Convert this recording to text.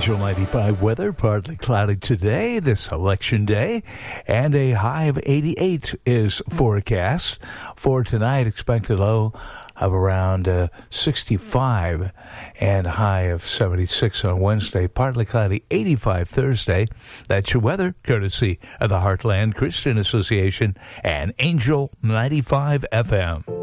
Angel 95 weather, partly cloudy today, this election day, and a high of 88 is forecast. For tonight, expected low of around 65 and a high of 76 on Wednesday. Partly cloudy, 85 Thursday. That's your weather, courtesy of the Heartland Christian Association and Angel 95 FM.